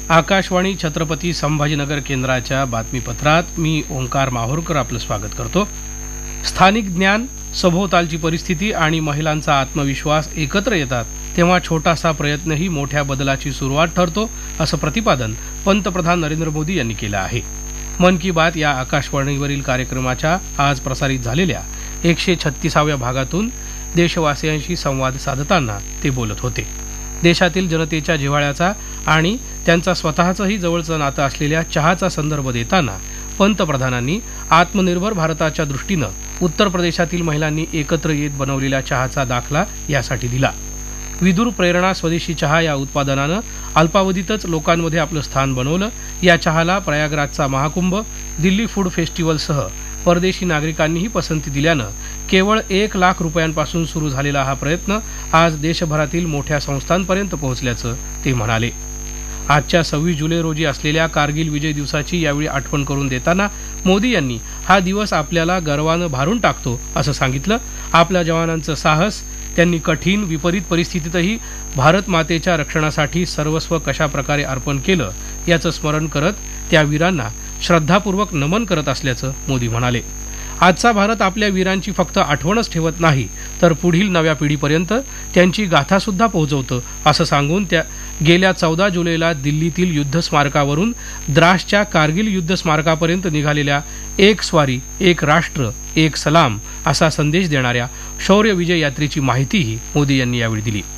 आकाशवाणी छत्रपती संभाजीनगर केंद्राच्या बातमीपत्रात मी ओंकार माहूरकर आपलं स्वागत करतो. स्थानिक ज्ञान, सभोवतालची परिस्थिती आणि महिलांचा आत्मविश्वास एकत्र येतात तेव्हा छोटासा प्रयत्नही मोठ्या बदलाची सुरुवात ठरतो, असं प्रतिपादन पंतप्रधान नरेंद्र मोदी यांनी केलं आहे. मन की बात या आकाशवाणीवरील कार्यक्रमाच्या आज प्रसारित झालेल्या 136व्या भागातून देशवासियांशी संवाद साधताना ते बोलत होते. देशातील जनतेच्या जिव्हाळ्याचा आणि त्यांचा स्वतःचंही जवळचं नातं असलेल्या चहाचा संदर्भ देताना पंतप्रधानांनी आत्मनिर्भर भारताच्या दृष्टीनं उत्तर प्रदेशातील महिलांनी एकत्र येत बनवलेल्या चहाचा दाखला यासाठी दिला. विदुर प्रेरणा स्वदेशी चहा या उत्पादनानं अल्पावधीतच लोकांमध्ये आपलं स्थान बनवलं. या चहाला प्रयागराजचा महाकुंभ, दिल्ली फूड फेस्टिवलसह परदेशी नागरिकांनीही पसंती दिल्यानं केवळ 1 लाख रुपयांपासून सुरू झालेला हा प्रयत्न आज देशभरातील मोठ्या संस्थांपर्यंत पोहोचल्याचं ते म्हणाले. आजच्या 26 जुलै रोजी असलेल्या कारगिल विजय दिवसाची यावेळी आठवण करून देताना मोदी यांनी हा दिवस आपल्याला गर्वानं भारून टाकतो असं सांगितलं. आपल्या जवानांचं साहस, त्यांनी कठीण विपरीत परिस्थितीतही भारत मातेच्या रक्षणासाठी सर्वस्व कशा प्रकारे अर्पण केलं याचं स्मरण करत त्या वीरांना श्रद्धापूर्वक नमन करत असल्याचं मोदी म्हणाले. आजचा भारत आपल्या वीरांची फक्त आठवणच ठेवत नाही तर पुढील नव्या पिढीपर्यंत त्यांची गाथासुद्धा पोहोचवतं असं सांगून त्या गेल्या 14 जुलैला दिल्लीतील युद्ध स्मारकावरून द्रासच्या कारगिल युद्ध स्मारकापर्यंत निघालेल्या एक स्वारी एक राष्ट्र एक सलाम असा संदेश देणाऱ्या शौर्य विजय यात्रेची माहितीही मोदी यांनी यावेळी दिली.